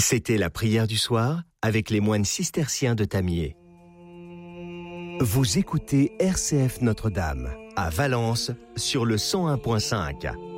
C'était la prière du soir avec les moines cisterciens de Tamier. Vous écoutez RCF Notre-Dame à Valence sur le 101.5.